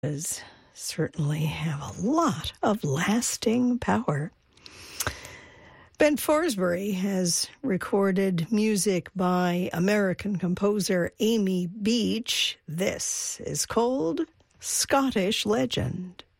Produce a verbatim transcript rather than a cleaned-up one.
does certainly have a lot of lasting power. Ben Forsberry has recorded music by American composer Amy Beach. This is called Scottish Legend.